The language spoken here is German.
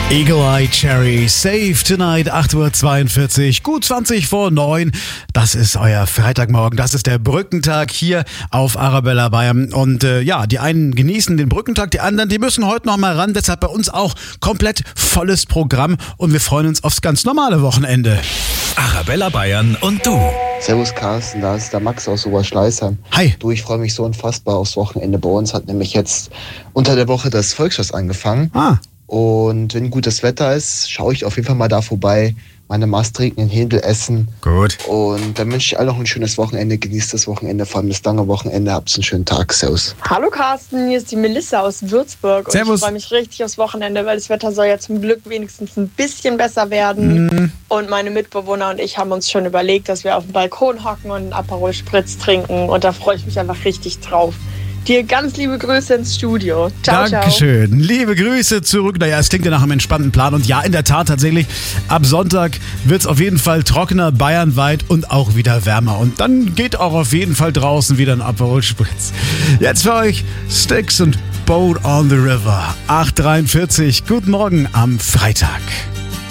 Eagle Eye Cherry, Save Tonight, 8:42 Uhr, gut 20 vor 9. Das ist euer Freitagmorgen, das ist der Brückentag hier auf Arabella Bayern. Und die einen genießen den Brückentag, die anderen, die müssen heute noch mal ran. Deshalb bei uns auch komplett volles Programm und wir freuen uns aufs ganz normale Wochenende. Arabella Bayern und du. Servus Carsten, da ist der Max aus Oberschleißheim. Hi. Du, ich freue mich so unfassbar aufs Wochenende. Bei uns hat nämlich jetzt unter der Woche das Volksfest angefangen. Und wenn gutes Wetter ist, schaue ich auf jeden Fall mal da vorbei, meine Mast trinken, in Händel essen. Gut. Und dann wünsche ich allen noch ein schönes Wochenende. Genießt das Wochenende, vor allem das lange Wochenende. Habt einen schönen Tag. Servus. Hallo Carsten, hier ist die Melissa aus Würzburg. Und Servus. ich freue mich richtig aufs Wochenende, weil das Wetter soll ja zum Glück wenigstens ein bisschen besser werden. Und meine Mitbewohner und ich haben uns schon überlegt, dass wir auf dem Balkon hocken und einen Aperol Spritz trinken. Und da freue ich mich einfach richtig drauf. Dir ganz liebe Grüße ins Studio. Ciao, Dankeschön. Ciao. Liebe Grüße zurück. Naja, es klingt ja nach einem entspannten Plan. Und ja, in der Tat tatsächlich, ab Sonntag wird es auf jeden Fall trockener, bayernweit und auch wieder wärmer. Und dann geht auch auf jeden Fall draußen wieder ein Aperol Spritz. Jetzt für euch Styx und Boat on the River. 8:43. Guten Morgen am Freitag.